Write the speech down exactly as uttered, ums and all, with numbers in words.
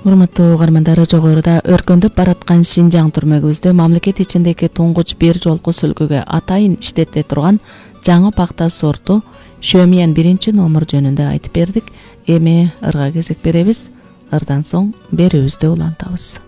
Урматтуу угармандар, жогоруда өркөндөп бараткан Шинжаң түрмөгүбүздө мамлекет ичиндеги туңгуч бир жолку сүлгүгө атайын иштете турган жаңы пакта сорту Шөмиян биринчи номер жөнүндө айтып бердик. Эми ырга кезек беребиз. Ырдан соң берүүбүздү улантабыз.